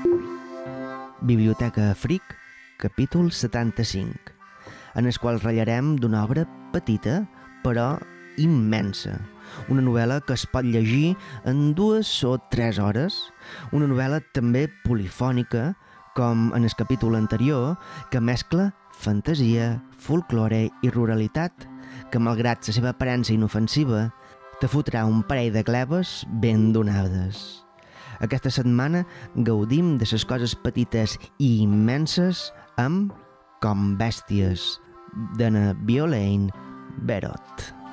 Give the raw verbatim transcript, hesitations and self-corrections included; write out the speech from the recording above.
Biblioteca Fric, capítol setanta-cinc, en el qual ratllarem d'una obra petita, però immensa. Una novel·la que es pot llegir en dues o tres hores. Una novel·la també polifònica, com en el capítol anterior, que mescla fantasia, folklore i ruralitat, que malgrat la seva aparença inofensiva, te fotrà un parell de cleves ben donades. Aquesta setmana gaudim de les coses petites i immenses amb Com bèsties, de na Violaine Berot.